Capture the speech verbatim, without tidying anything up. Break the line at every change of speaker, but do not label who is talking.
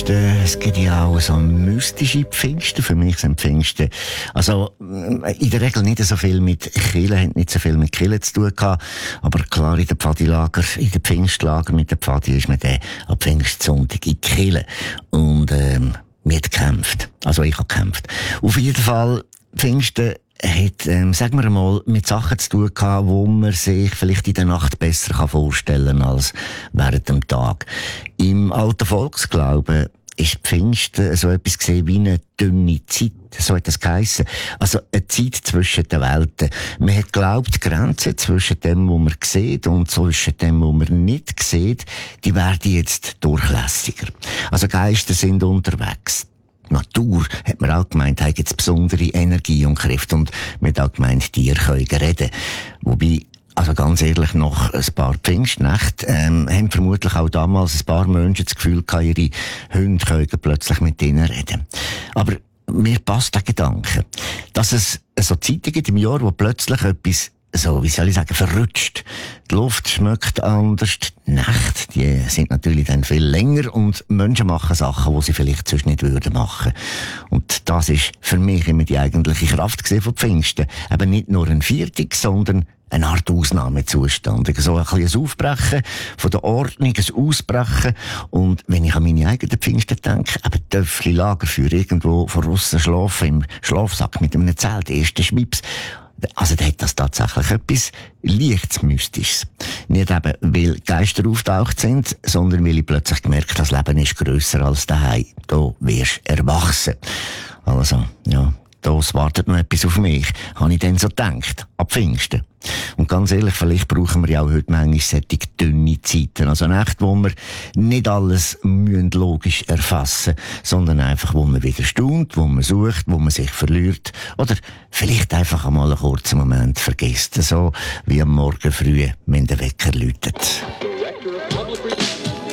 Pfingsten, es gibt ja auch so mystische Pfingsten. Für mich sind Pfingsten, also in der Regel nicht so viel mit Kirche, hat nicht so viel mit Kirche zu tun gehabt. Aber klar, in den Pfadilager, in den Pfingstlager mit den Pfadi ist man dann am Pfingstsonntag in die Kirche. Und, ähm, wir haben gekämpft. Also ich habe gekämpft. Auf jeden Fall, Pfingsten hat, ähm, sagen wir mal, mit Sachen zu tun gehabt, wo man sich vielleicht in der Nacht besser kann vorstellen als während dem Tag. Im alten Volksglauben ist Pfingsten so etwas gesehen wie eine dünne Zeit. So hat das geheissen. Also eine Zeit zwischen den Welten. Man hat geglaubt, die Grenze zwischen dem, was man sieht und zwischen dem, was man nicht sieht, die werden jetzt durchlässiger. Also Geister sind unterwegs. Natur, hat man auch gemeint, hat jetzt besondere Energie und Kraft. Und man hat auch gemeint, Tiere können reden. Wobei, also ganz ehrlich, noch ein paar Pfingstnächte, ähm, haben vermutlich auch damals ein paar Menschen das Gefühl gehabt, ihre Hunde können plötzlich mit ihnen reden. Aber mir passt der Gedanke, dass es so Zeiten gibt im Jahr, wo plötzlich etwas, so, wie soll ich sagen, verrutscht. Die Luft schmeckt anders, die Nächte, die sind natürlich dann viel länger und Menschen machen Sachen, die sie vielleicht sonst nicht würden machen. Und das ist für mich immer die eigentliche Kraft gesehen von Pfingsten. Eben nicht nur ein Viertag, sondern eine Art Ausnahmezustand. So ein bisschen ein Aufbrechen von der Ordnung, ein Ausbrechen. Und wenn ich an meine eigenen Pfingsten denke, eben Töffli Lagerfeuer irgendwo von aussen schlafen, im Schlafsack mit einem Zelt, ersten Schwips. Also, da hat das tatsächlich etwas leicht Mystisches. Nicht eben, weil Geister auftaucht sind, sondern weil ich plötzlich gemerkt habe, das Leben ist grösser als daheim. Da wirst du erwachsen. Also, ja, da wartet noch etwas auf mich. Habe ich dann so gedacht, ab Pfingsten. Und ganz ehrlich, vielleicht brauchen wir ja auch heute manchmal solche dünne Zeiten. Also Nächte, wo wir nicht alles müssen logisch erfassen, sondern einfach, wo man wieder staunt, wo man sucht, wo man sich verliert. Oder vielleicht einfach einmal einen kurzen Moment vergisst. So wie am Morgen früh, wenn der Wecker läutet.